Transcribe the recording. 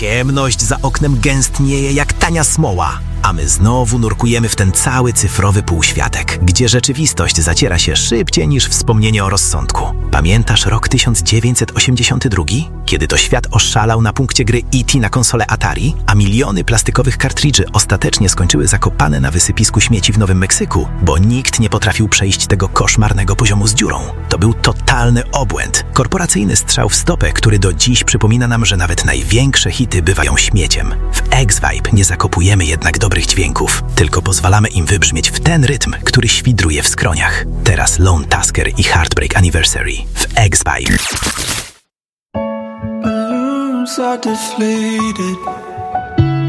Ciemność za oknem gęstnieje jak tania smoła, a my znowu nurkujemy w ten cały cyfrowy półświatek, gdzie rzeczywistość zaciera się szybciej niż wspomnienie o rozsądku. Pamiętasz rok 1982? Kiedy to świat oszalał na punkcie gry E.T. na konsolę Atari, a miliony plastikowych kartridży ostatecznie skończyły zakopane na wysypisku śmieci w Nowym Meksyku, bo nikt nie potrafił przejść tego koszmarnego poziomu z dziurą. To był totalny obłęd. Korporacyjny strzał w stopę, który do dziś przypomina nam, że nawet największe hity bywają śmieciem. W X-Vibe nie zakopujemy jednak dobrych dźwięków, tylko pozwalamy im wybrzmieć w ten rytm, który świdruje w skroniach. Teraz Lone Tusker i Heartbreak Anniversary w X-Vibe. Balloons are deflated.